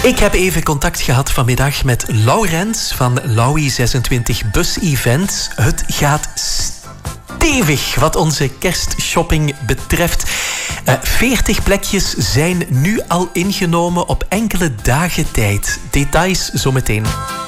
Ik heb even contact gehad vanmiddag met Laurens van Lauwie 26 Bus Events. Het gaat stevig wat onze kerstshopping betreft. 40 plekjes zijn nu al ingenomen op enkele dagen tijd. Details zometeen.